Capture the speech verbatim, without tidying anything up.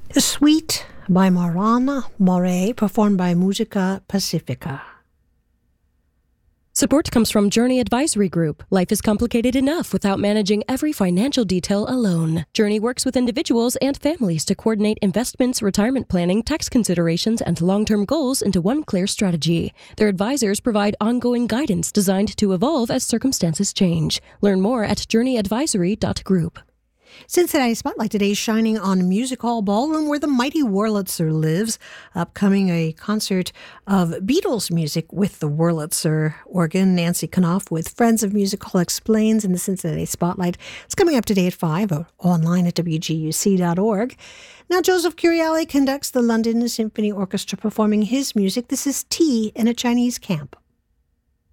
The Suite by Marana Moray, performed by Musica Pacifica. Support comes from Journey Advisory Group. Life is complicated enough without managing every financial detail alone. Journey works with individuals and families to coordinate investments, retirement planning, tax considerations, and long-term goals into one clear strategy. Their advisors provide ongoing guidance designed to evolve as circumstances change. Learn more at journey advisory dot group. Cincinnati Spotlight today shining on Music Hall Ballroom, where the mighty Wurlitzer lives. Upcoming a concert of Beatles music with the Wurlitzer organ. Nancy Knopf with Friends of Music Hall explains in the Cincinnati Spotlight. It's coming up today at five, or online at w g u c dot org. Now, Joseph Curiale conducts the London Symphony Orchestra performing his music. This is Tea in a Chinese Camp.